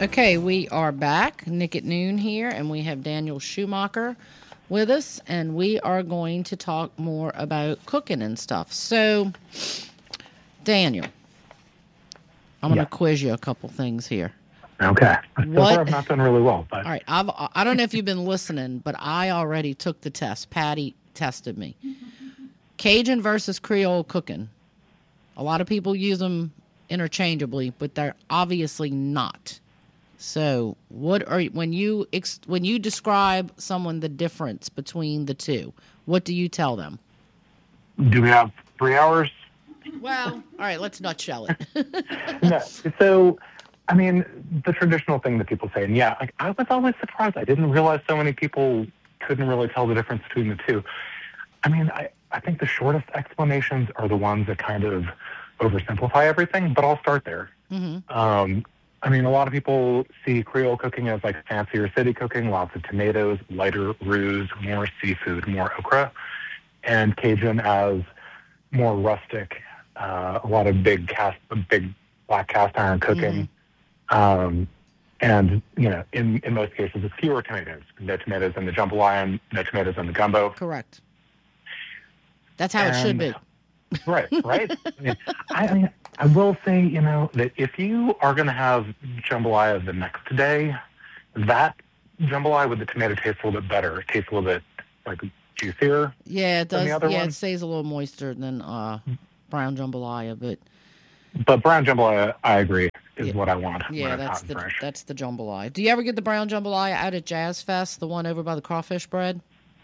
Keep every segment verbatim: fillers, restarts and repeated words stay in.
Okay, we are back. Nick at Noon here, and we have Daniel Schumacher with us, and we are going to talk more about cooking and stuff. So, Daniel, I'm going to Yeah. quiz you a couple things here. Okay. So What- far, I've not done really well, but All right, I've, I don't know if you've been listening, but I already took the test. Patty tested me. Cajun versus Creole cooking. A lot of people use them interchangeably, but they're obviously not. So, what are when you ex, when you describe someone the difference between the two? What do you tell them? do we have three hours? Well, all right, let's nutshell it. No. So, I mean, the traditional thing that people say, and yeah, like, I was always surprised. I didn't realize so many people couldn't really tell the difference between the two. I mean, I, I think the shortest explanations are the ones that kind of oversimplify everything, but I'll start there. Mm-hmm. Um, I mean, a lot of people see Creole cooking as like fancier city cooking, lots of tomatoes, lighter roux, more seafood, more okra, and Cajun as more rustic, uh, a lot of big cast, big black cast iron cooking. Mm-hmm. Um, and, you know, in, in most cases, it's fewer tomatoes. No tomatoes in the jambalaya, no tomatoes in the gumbo. Correct. That's how it should be. Right, right. I mean, I, I mean, I will say, you know, that if you are going to have jambalaya the next day, that jambalaya with the tomato tastes a little bit better. It tastes a little bit like juicier. Yeah, it than does. the other Yeah, one. it stays a little moister than uh, brown jambalaya, but But brown jambalaya, I agree, is Yeah. what I want. when yeah, it's hot that's and the fresh. that's the jambalaya. Do you ever get the brown jambalaya out at Jazz Fest, the one over by the crawfish bread?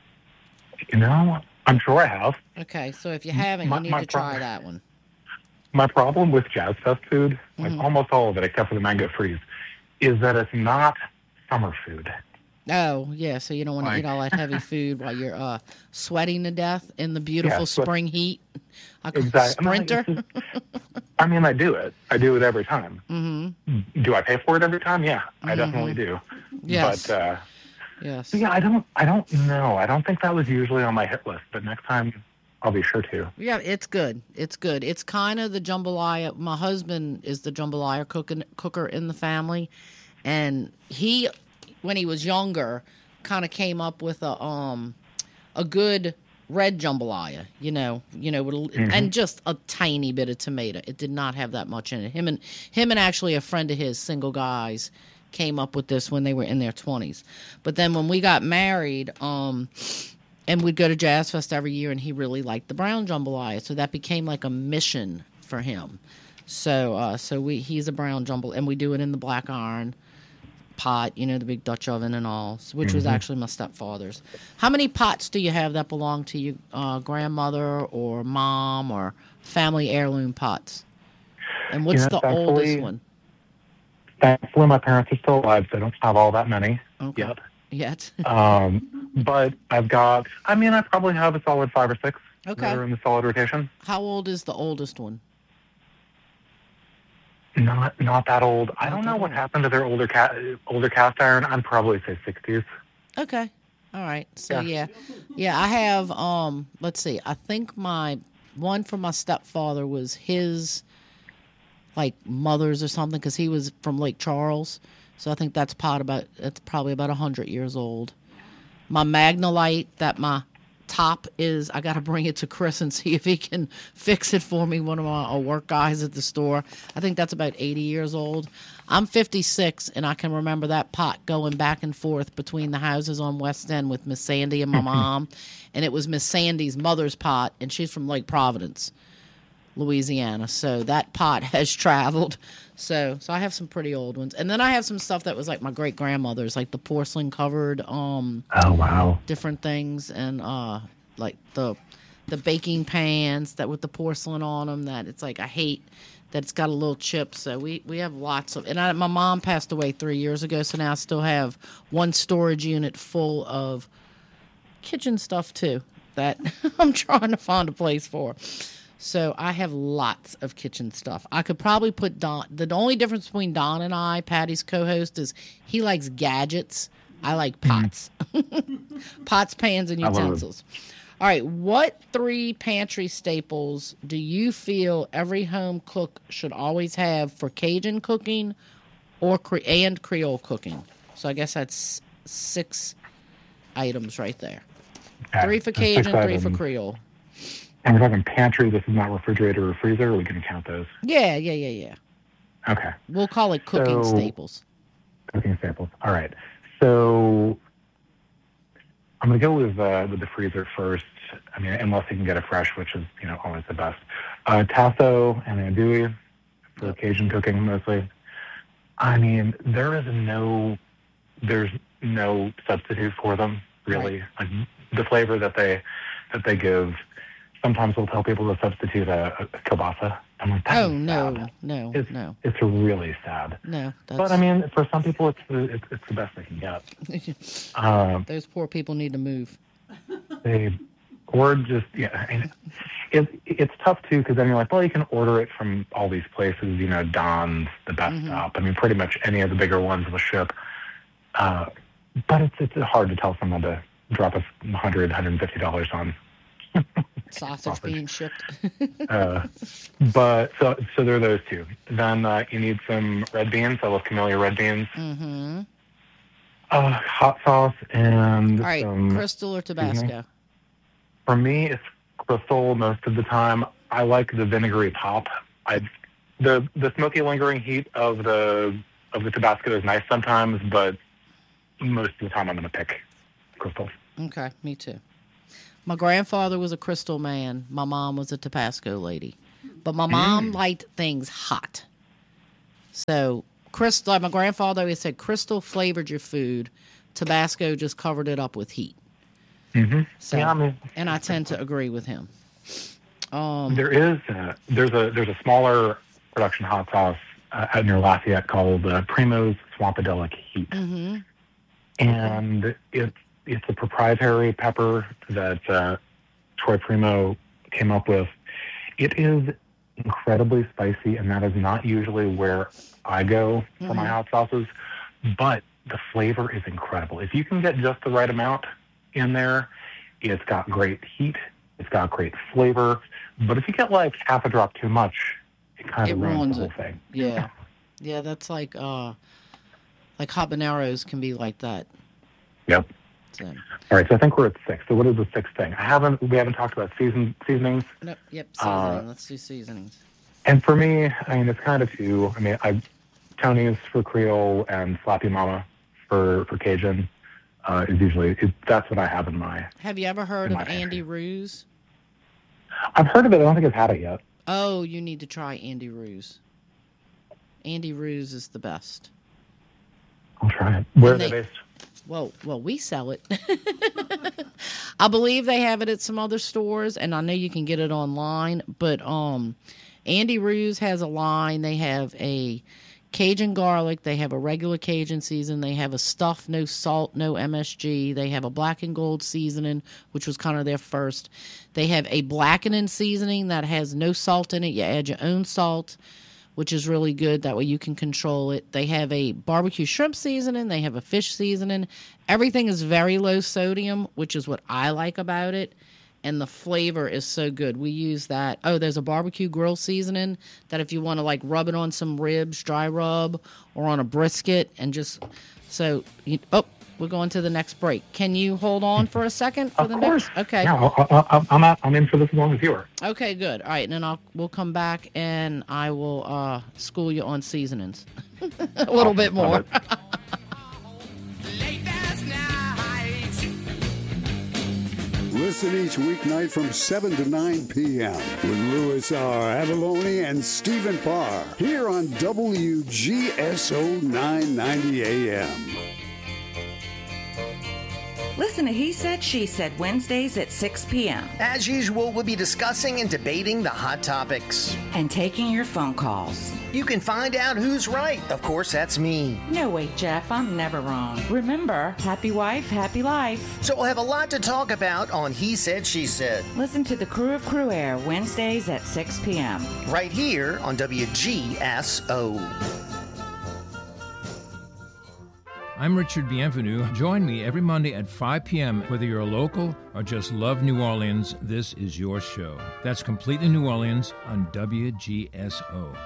You know, I'm sure I have. Okay, so if you haven't, My- you need my to try problem- that one. My problem with Jazz Fest food, like Mhm. almost all of it except for the mango freeze, is that it's not summer food. Oh, yeah, so you don't want to Like- eat all that heavy food while you're uh, sweating to death in the beautiful Yeah, sweat- spring heat. I call it Exactly. I mean, Sprinter. it's I mean, I do it. I do it every time. Mm-hmm. Do I pay for it every time? Yeah, I definitely do. Yes. But uh, Yes. yeah, I don't. I don't know. I don't think that was usually on my hit list. But next time, I'll be sure to. Yeah, it's good. It's good. It's kind of the jambalaya. My husband is the jambalaya cooking, cooker in the family, and he, when he was younger, kind of came up with a um a good red jambalaya. You know, you know, with a, Mhm. and just a tiny bit of tomato. It did not have that much in it. Him and him and actually a friend of his, single guys, came up with this when they were in their twenties. But then when we got married, um. And we'd go to Jazz Fest every year, and he really liked the brown jambalaya, so that became like a mission for him. So, uh, so we he's a brown jambalaya, and we do it in the black iron pot, you know, the big Dutch oven and all, which was Mhm. actually my stepfather's. How many pots do you have that belong to your uh, grandmother or mom or family heirloom pots? And what's You know, the oldest thankfully- one? Thankfully, my parents are still alive, so I don't have all that many Okay. yet. Yet. Um, but I've got. I mean, I probably have a solid five or six Okay. that are in the solid rotation. How old is the oldest one? Not not that old. I Not don't that know what old. happened to their older cat older cast iron. I'd probably say sixties. Okay. All right. So Yeah. yeah. Yeah, I have um let's see. I think my one from my stepfather was his like mother's or something cuz he was from Lake Charles. So I think that's pot about it's probably about one hundred years old. My Magnolite that my top is, I got to bring it to Chris and see if he can fix it for me, one of my uh, work guys at the store. I think that's about eighty years old. I'm fifty-six, and I can remember that pot going back and forth between the houses on West End with Miss Sandy and my mom. And it was Miss Sandy's mother's pot, and she's from Lake Providence, Louisiana. So that pot has traveled. So so I have some pretty old ones. And then I have some stuff that was like my great grandmother's, like the porcelain covered um Oh wow. different things, and uh like the the baking pans that with the porcelain on them, that it's like I hate that it's got a little chip. So we we have lots of, and I, my mom passed away three years ago, so now I still have one storage unit full of kitchen stuff too that I'm trying to find a place for. So I have lots of kitchen stuff. I could probably put Don. The only difference between Don and I, Patty's co-host, is he likes gadgets. I like pots. Pots, pans, and I love it. utensils. All right, what three pantry staples do you feel every home cook should always have for Cajun cooking or cre- and Creole cooking. So I guess that's six items right there. Okay. Three for And six Cajun, three for items. Creole. And we're talking pantry. This is not refrigerator or freezer. We can count those. Yeah, yeah, yeah, yeah. Okay. We'll call it cooking So- staples. Cooking staples. All right. So I'm going to go with uh, with the freezer first. I mean, unless you can get it fresh, which is, you know, always the best. Uh, tasso and andouille for Yep. Cajun cooking mostly. I mean, there is no, there's no substitute for them really. Like the flavor that they that they give. Sometimes we'll tell people to substitute a, a kielbasa. I'm like, that Oh, is no, sad. no, It's, no, it's really sad. no. That's, But I mean, for some people, it's the it's, it's the best they can get. Um, those poor people need to move. they or just yeah. I mean, it it's tough too because then you're like, well, you can order it from all these places. You know, Don's, the Best Mhm. Stop. I mean, pretty much any of the bigger ones will ship. Uh, but it's it's hard to tell someone to drop a hundred, hundred and fifty dollars on. Sausage, Sausage. being shipped. Uh, but so so there are those two. Then uh, you need some red beans. I love Camellia red beans. Mm-hmm. Uh, hot sauce and All right, some. Crystal or Tabasco? For me, it's Crystal most of the time. I like the vinegary pop. I the the smoky lingering heat of the of the Tabasco is nice sometimes, but most of the time I'm going to pick Crystal. Okay, me too. My grandfather was a Crystal man. My mom was a Tabasco lady. But my mom Mm. liked things hot. So, Crystal, like my grandfather always said, Crystal flavored your food. Tabasco just covered it up with heat. Mm-hmm. So, Yeah, I mean, and I tend to agree with him. Um, there is a, there's a there's a smaller production hot sauce uh, out near Lafayette called uh, Primo's Swampadelic Heat, hmm and it's it's a proprietary pepper that uh, Troy Primo came up with. It is incredibly spicy, and that is not usually where I go for my Mhm. hot sauces, but the flavor is incredible. If you can get just the right amount in there, it's got great heat, it's got great flavor, but if you get like half a drop too much, it kind It of ruins ruins the whole it. thing. Yeah. Yeah, that's like, uh, like habaneros can be like that. Yep. So, All right, so I think we're at six. So what is the sixth thing? I haven't, we haven't talked about season, seasonings. no, yep, seasoning. Uh, Let's do seasonings. And for me, I mean, it's kind of two. I mean, I Tony's for Creole and Slappy Mama for, for Cajun uh, is usually, it, that's what I have in my, Have you ever heard in of my Andy Ruse? I've heard of it. I don't think I've had it yet. Oh, you need to try Andy Ruse. Andy Ruse is the best. I'll try it. Where are And they they- based? Well, well, we sell it. I believe they have it at some other stores, and I know you can get it online. But um, Andy Ruse has a line. They have a Cajun garlic. They have a regular Cajun season. They have a stuffed, no salt, no M S G. They have a black and gold seasoning, which was kind of their first. They have a blackening seasoning that has no salt in it. You add your own salt, which is really good. That way you can control it. They have a barbecue shrimp seasoning. They have a fish seasoning. Everything is very low sodium, which is what I like about it. And the flavor is so good. We use that. Oh, there's a barbecue grill seasoning that if you want to like rub it on some ribs, dry rub, or on a brisket, and just so. You, oh, we're going to the next break. Can you hold on for a second for Of the course. next? Okay. Yeah, I'll, I'll, I'll, I'm, out, I'm in for this as long as you are. Okay, good. All right, and then I'll we'll come back and I will uh, school you on seasonings a little Awesome. bit more. Love it. Listen each weeknight from seven to nine p.m. with Louis R. Avalone and Stephen Parr here on W G S O nine ninety A M. Listen to He Said, She Said Wednesdays at six p.m. As usual, we'll be discussing and debating the hot topics. and taking your phone calls. You can find out who's right. Of course, that's me. No, wait, Jeff, I'm never wrong. Remember, happy wife, happy life. So we'll have a lot to talk about on He Said, She Said, Listen to the Crew of Crew Air Wednesdays at six p.m. right here on W G S O. I'm Richard Bienvenu. Join me every Monday at five p.m. Whether you're a local or just love New Orleans, this is your show. That's Completely New Orleans on W G S O.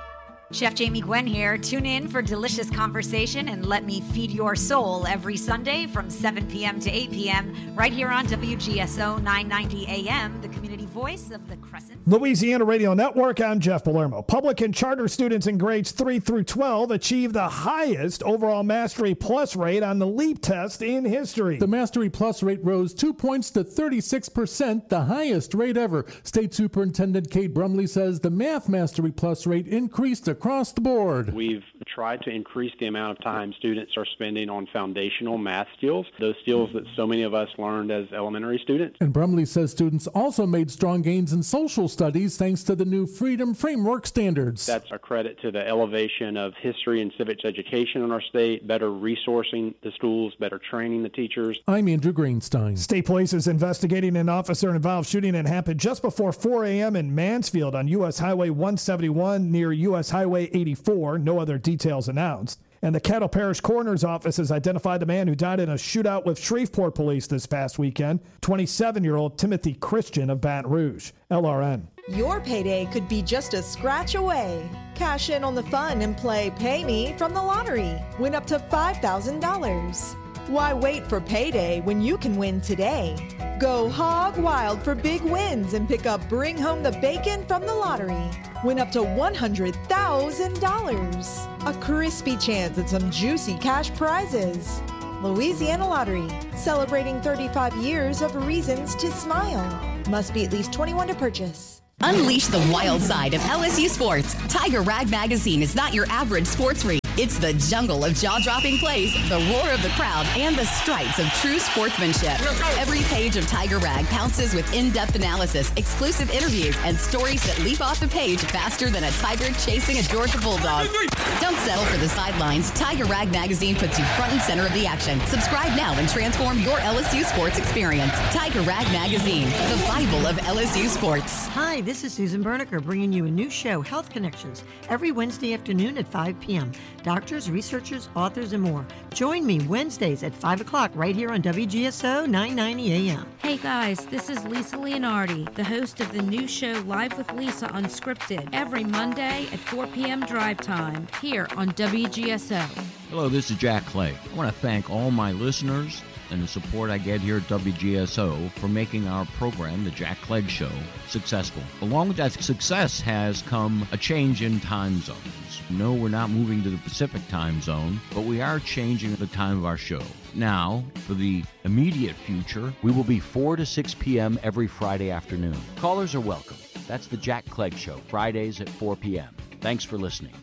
Chef Jamie Gwen here. Tune in for delicious conversation and let me feed your soul every Sunday from seven p.m. to eight p.m. right here on W G S O nine ninety A M, the community voice of the Crescent Louisiana Radio Network. I'm Jeff Palermo. Public and charter students in grades three through twelve achieved the highest overall Mastery Plus rate on the LEAP test in history. The Mastery Plus rate rose two points to thirty-six percent, the highest rate ever. State Superintendent Kate Brumley says the Math Mastery Plus rate increased across the board. We've tried to increase the amount of time students are spending on foundational math skills, those skills that so many of us learned as elementary students. And Brumley says students also made strong gains in social studies thanks to the new Freedom Framework standards. That's a credit to the elevation of history and civics education in our state, better resourcing the schools, better training the teachers. I'm Andrew Greenstein. State police is investigating an officer-involved shooting that happened just before four a.m. in Mansfield on U S Highway one seventy-one near U S Highway eighty-four. No other details announced. And the Caddo Parish Coroner's Office has identified the man who died in a shootout with Shreveport police this past weekend, twenty-seven-year-old Timothy Christian of Baton Rouge. L R N. Your payday could be just a scratch away. Cash in on the fun and play Pay Me from the lottery. Win up to five thousand dollars. Why wait for payday when you can win today? Go hog wild for big wins and pick up Bring Home the Bacon from the lottery. Win up to one hundred thousand dollars. A crispy chance at some juicy cash prizes. Louisiana Lottery, celebrating thirty-five years of reasons to smile. Must be at least twenty-one to purchase. Unleash the wild side of L S U sports. Tiger Rag Magazine is not your average sports read. It's the jungle of jaw-dropping plays, the roar of the crowd, and the stripes of true sportsmanship. Every page of Tiger Rag pounces with in-depth analysis, exclusive interviews, and stories that leap off the page faster than a tiger chasing a Georgia bulldog. Don't settle for the sidelines. Tiger Rag Magazine puts you front and center of the action. Subscribe now and transform your L S U sports experience. Tiger Rag Magazine, the Bible of L S U sports. Hi, this is Susan Berniker bringing you a new show, Health Connections, every Wednesday afternoon at five p.m. Doctors, researchers, authors, and more. Join me Wednesdays at five o'clock right here on W G S O nine ninety A M. Hey guys, this is Lisa Leonardi, the host of the new show Live with Lisa Unscripted, every Monday at four p.m. drive time here on W G S O. Hello, this is Jack Clay. I want to thank all my listeners and the support I get here at W G S O for making our program, The Jack Clegg Show, successful. Along with that success has come a change in time zones. No, we're not moving to the Pacific time zone, but we are changing the time of our show. Now, for the immediate future, we will be four to six p.m. every Friday afternoon. Callers are welcome. That's The Jack Clegg Show, Fridays at four p.m. Thanks for listening.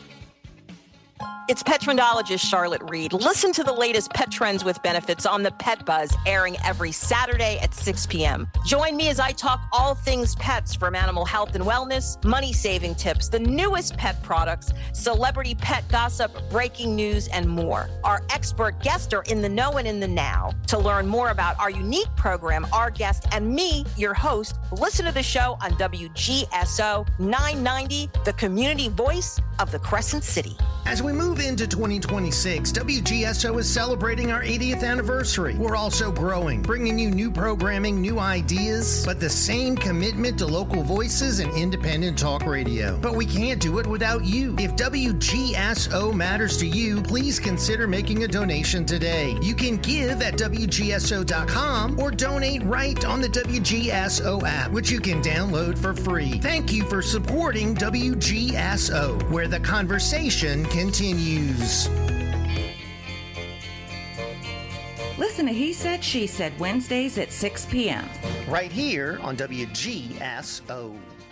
It's pet trendologist Charlotte Reed. Listen to the latest pet trends with benefits on the Pet Buzz, airing every Saturday at six p.m. Join me as I talk all things pets, from animal health and wellness, money-saving tips, the newest pet products, celebrity pet gossip, breaking news, and more. Our expert guests are in the know and in the now. To learn more about our unique program, our guest, and me, your host, listen to the show on W G S O nine ninety, the community voice of the Crescent City. As we move into twenty twenty-six, W G S O is celebrating our eightieth anniversary. We're also growing, bringing you new programming, new ideas, but the same commitment to local voices and independent talk radio. But we can't do it without you. If W G S O matters to you, please consider making a donation today. You can give at W G S O dot com or donate right on the W G S O app, which you can download for free. Thank you for supporting W G S O, where the conversation continues. Listen to He Said, She Said Wednesdays at six p.m. Right here on W G S O.